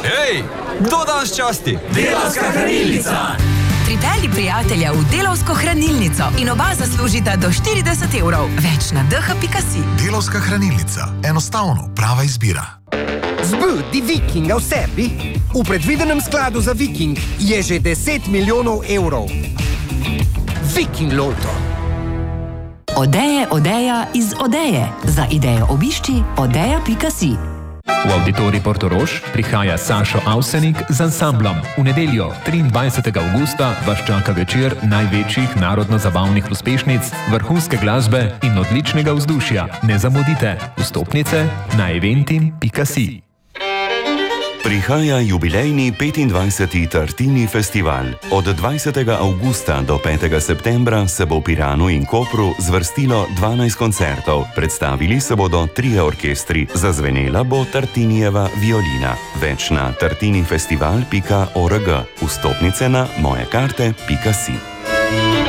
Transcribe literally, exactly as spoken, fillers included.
Hej, kdo danes časti? Delavska hranilnica! Pripelji prijatelja v Delavsko hranilnico in oba zaslužita do štirideset evrov. Več na d h pika si. Delavska hranilnica. Enostavno prava izbira. Zbudi Vikinga v sebi. V predvidenem skladu za Viking je že deset milijonov evrov. Viking Loto. Odeje, odeja iz Odeje. Za idejo obišči odeja pika si. V Auditorij Portorož prihaja Sašo Avsenik z ansamblom. V nedeljo, triindvajsetega avgusta, vas čaka večer največjih narodno-zabavnih uspešnic, vrhunske glasbe in odličnega vzdušja. Ne zamudite. Vstopnice na eventim pika si. Prihaja jubilejni petindvajseti Tartini festival. Od dvajsetega avgusta do petega septembra se bo v Piranu in Kopru zvrstilo dvanajst koncertov. Predstavili se bodo trije orkestri, zazvenela bo Tartinijeva violina. Več na tartinifestival pika org. Vstopnice na mojekarte pika si.